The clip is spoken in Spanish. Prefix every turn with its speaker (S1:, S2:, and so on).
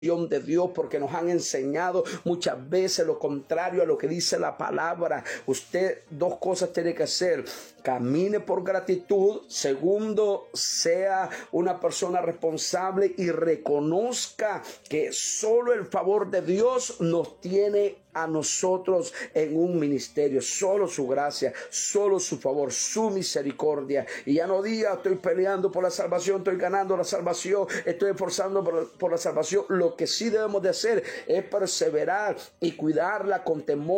S1: de Dios, porque nos han enseñado muchas veces lo contrario a lo que dice la palabra. Usted dos cosas tiene que hacer: camine por gratitud. Segundo, sea una persona responsable y reconozca que solo el favor de Dios nos tiene a nosotros en un ministerio. Solo su gracia, solo su favor, su misericordia. Y ya no diga: estoy peleando por la salvación, estoy ganando la salvación, estoy esforzando por la salvación. Lo que sí debemos de hacer es perseverar y cuidarla con temor